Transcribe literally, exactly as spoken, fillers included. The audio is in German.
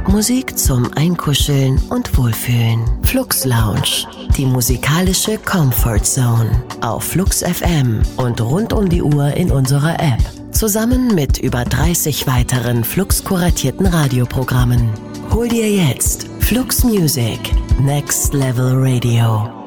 Musik zum Einkuscheln und Wohlfühlen. Flux Lounge, die musikalische Comfort Zone auf Flux F M und rund um die Uhr in unserer App. Zusammen mit über dreißig weiteren Flux-kuratierten Radioprogrammen. Hol dir jetzt Flux Music Next Level Radio.